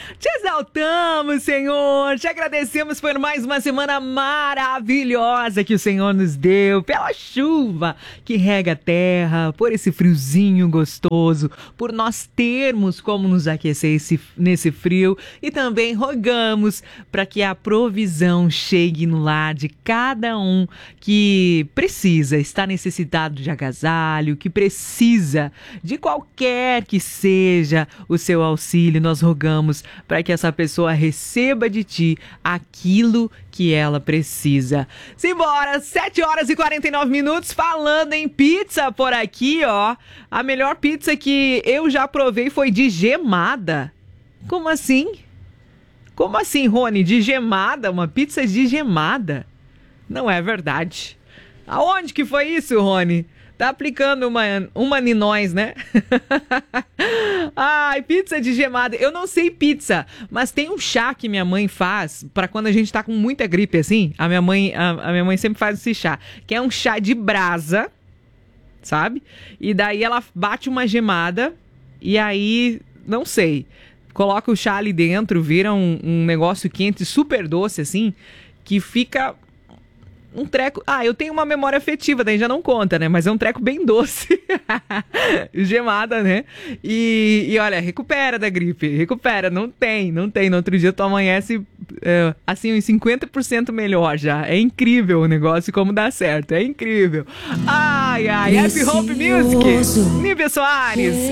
Te exaltamos, Senhor, te agradecemos por mais uma semana maravilhosa que o Senhor nos deu, pela chuva que rega a terra, por esse friozinho gostoso, por nós termos como nos aquecer nesse frio, e também rogamos para que a provisão chegue no lar de cada um que precisa, está necessitado de agasalho, que precisa de qualquer que seja o seu auxílio. Nós rogamos para que essa pessoa receba de ti aquilo que ela precisa. Simbora, 7 horas e 49 minutos, falando em pizza por aqui, ó. A melhor pizza que eu já provei foi de gemada. Como assim? Como assim, Rony? De gemada? Uma pizza de gemada? Não é verdade. Aonde que foi isso, Rony? Tá aplicando uma em nós, né? Ai, pizza de gemada. Eu não sei pizza, mas tem um chá que minha mãe faz pra quando a gente tá com muita gripe, assim. A minha mãe sempre faz esse chá, que é um chá de brasa, sabe? E daí ela bate uma gemada e aí, não sei, coloca o chá ali dentro, vira um negócio quente, super doce, assim, que fica... um treco... Ah, eu tenho uma memória afetiva, daí já não conta, né? Mas é um treco bem doce. Gemada, né? E olha, recupera da gripe. Recupera, não tem. No outro dia tu amanhece, assim, uns 50% melhor já. É incrível o negócio, como dá certo. É incrível. Ai, Happy Hope Music. Nívia Soares.